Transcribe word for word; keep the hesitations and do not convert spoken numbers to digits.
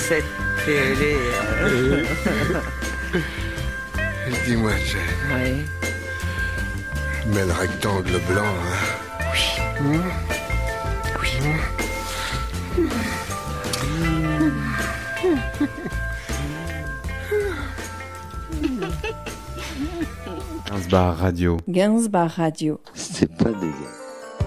cette télé. Euh. Dis-moi, Jane. Oui. Mais le rectangle blanc, hein. Oui. Mmh. Oui. Gainsbar Radio. Gainsbar Radio. C'est pas dégueu.